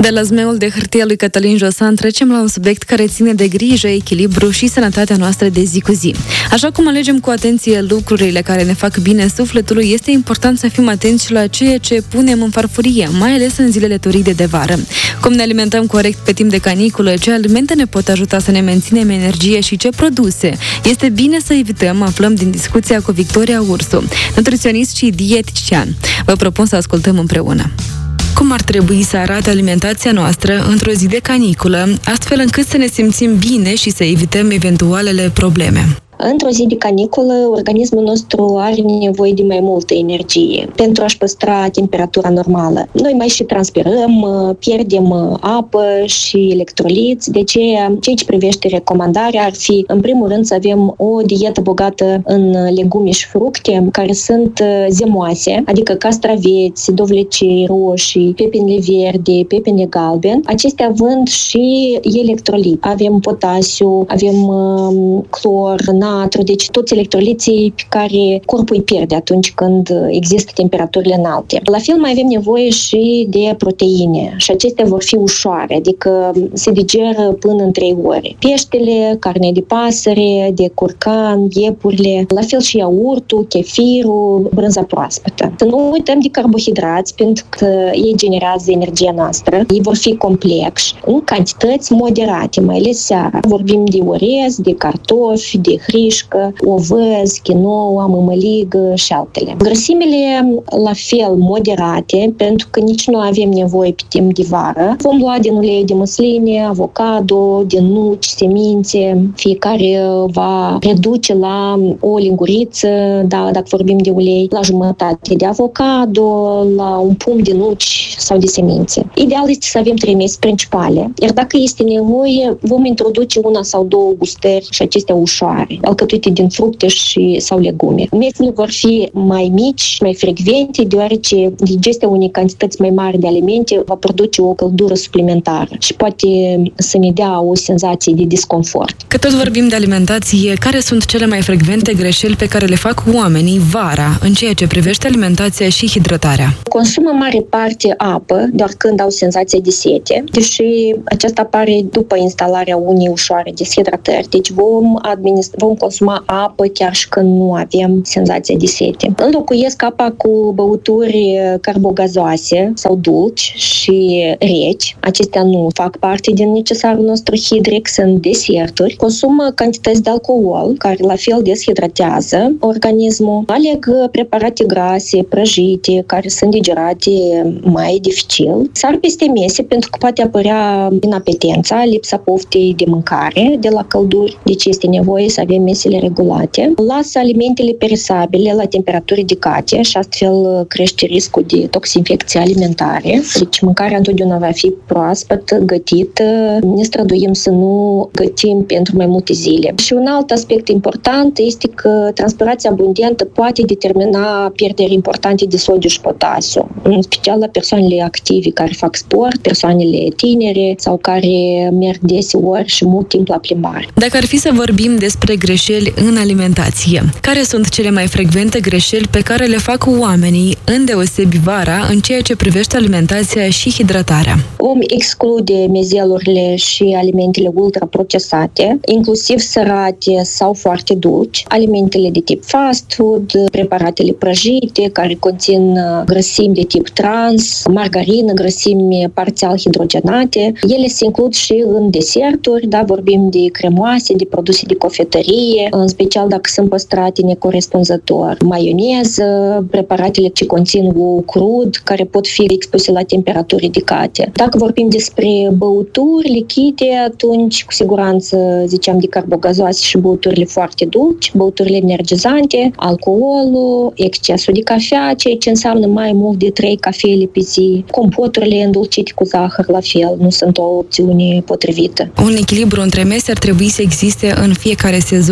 De la zmeul de hârtie lui Cătălin Josan trecem la un subiect care ține de grijă, echilibru și sănătatea noastră de zi cu zi. Așa cum alegem cu atenție lucrurile care ne fac bine sufletului, este important să fim atenți și la ceea ce punem în farfurie, mai ales în zilele toride de vară. Cum ne alimentăm corect pe timp de caniculă, ce alimente ne pot ajuta să ne menținem energie și ce produse este bine să evităm, aflăm din discuția cu Victoria Ursu, nutriționist și dietician. Vă propun să ascultăm împreună. Cum ar trebui să arate alimentația noastră într-o zi de caniculă, astfel încât să ne simțim bine și să evităm eventualele probleme? Într-o zi de caniculă, organismul nostru are nevoie de mai multă energie pentru a-și păstra temperatura normală. Noi mai și transpirăm, pierdem apă și electroliți, de aceea ceea ce privește recomandarea ar fi, în primul rând, să avem o dietă bogată în legume și fructe care sunt zemoase, adică castraveți, dovlecei roșii, pepene verde, pepene galben, acestea având și electrolit. Avem potasiu, avem clor, natru, deci toți electroliții pe care corpul îi pierde atunci când există temperaturile înalte. La fel mai avem nevoie și de proteine și acestea vor fi ușoare, adică se digeră până în 3 ore. Peștele, carne de pasăre, de curcan, iepurile, la fel și iaurtul, chefirul, brânza proaspătă. Să nu uităm de carbohidrați, pentru că ei generează energia noastră. Ei vor fi complexi, în cantități moderate, mai ales seara. Vorbim de orez, de cartofi, de hrișcă, ovăz, quinoa, mămăligă și altele. Grăsimile la fel moderate, pentru că nici nu avem nevoie pe timp de vară. Vom lua din ulei de măsline, avocado, din nuci, semințe. Fiecare va reduce la o linguriță, dacă vorbim de ulei, la jumătate de avocado, la un pumn de nuci sau de semințe. Ideal este să avem 3 mese principale, iar dacă este nevoie, vom introduce 1 sau 2 gustări și acestea ușoare, alcătuite din fructe sau legume. Mesele vor fi mai mici, mai frecvente, deoarece digestia unei cantități mai mari de alimente va produce o căldură suplimentară și poate să ne dea o senzație de disconfort. Că tot vorbim de alimentație, care sunt cele mai frecvente greșeli pe care le fac oamenii vara în ceea ce privește alimentația și hidratarea? Consumă mare parte apă, doar când au senzația de sete, deși aceasta apare după instalarea unei ușoare deshidratări. Deci vom consuma apă chiar și când nu avem senzația de sete. Înlocuiesc apa cu băuturi carbogazoase sau dulci și reci. Acestea nu fac parte din necesarul nostru hidric, sunt deserturi. Consumă cantități de alcool, care la fel deshidratează organismul. Aleg preparate grase, prăjite, care sunt digerate mai dificil. Sar peste mese pentru că poate apărea inapetența, lipsa poftei de mâncare de la călduri. Deci este nevoie să avem mesele regulate. Lasă alimentele perisabile la temperaturi ridicate și astfel crește riscul de toxinfecții alimentare. Deci mâncarea întotdeauna va fi proaspăt, gătită. Ne străduim să nu gătim pentru mai multe zile. Și un alt aspect important este că transpirația abundentă poate determina pierderi importante de sodiu și potasiu, în special la persoanele active care fac sport, persoanele tinere sau care merg deseori și mult timp la plimbare. Dacă ar fi să vorbim despre greșeli în alimentație, care sunt cele mai frecvente greșeli pe care le fac oamenii, îndeosebi vara, în ceea ce privește alimentația și hidratarea? Vom exclude mezelurile și alimentele ultraprocesate, inclusiv sărate sau foarte dulci, alimentele de tip fast food, preparatele prăjite care conțin grăsimi de tip trans, margarină, grăsimi parțial hidrogenate. Ele se includ și în deserturi, vorbim de cremoase, de produse de cofetărie, în special dacă sunt păstrate necorespunzător. Maioneză, preparatele ce conțin ou crud, care pot fi expuse la temperaturi ridicate. Dacă vorbim despre băuturi lichide, atunci cu siguranță ziceam de carbogazoase și băuturile foarte dulci, băuturile energizante, alcoolul, excesul de cafea, ceea ce înseamnă mai mult de 3 cafele pe zi. Compoturile îndulcite cu zahăr, la fel, nu sunt o opțiune potrivită. Un echilibru între mese ar trebui să existe în fiecare sezon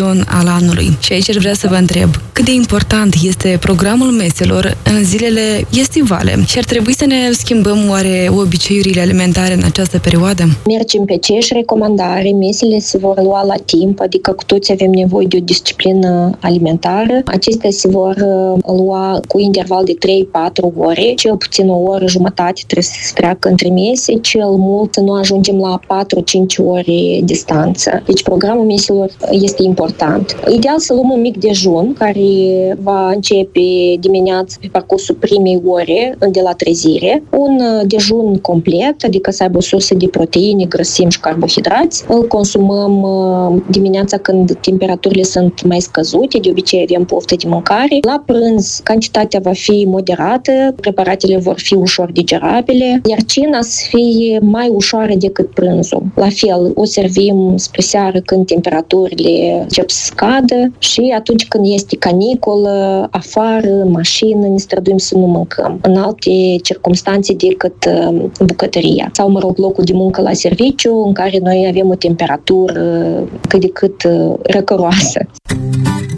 sezon al anului. Și aici aș vrea să vă întreb, cât de important este programul meselor în zilele estivale și ar trebui să ne schimbăm oare obiceiurile alimentare în această perioadă? Mergem pe aceeași recomandare, mesele se vor lua la timp, adică cu toți avem nevoie de o disciplină alimentară. Acestea se vor lua cu interval de 3-4 ore, cel puțin o oră jumătate trebuie să se treacă între mese, cel mult să nu ajungem la 4-5 ore distanță. Deci programul meselor este important. Ideal să luăm un mic dejun care va începe dimineața pe parcursul primei ore de la trezire. Un dejun complet, adică să aibă o sursă de proteine, grăsimi și carbohidrați. Îl consumăm dimineața când temperaturile sunt mai scăzute, de obicei avem poftă de mâncare. La prânz, cantitatea va fi moderată, preparatele vor fi ușor digerabile, iar cina să fie mai ușoară decât prânzul. La fel, o servim spre seară când temperaturile încep să scadă și atunci când este caniculă, afară, în mașină, ne străduim să nu mâncăm în alte circumstanțe decât bucătăria sau, locul de muncă la serviciu în care noi avem o temperatură cât de cât răcoroasă.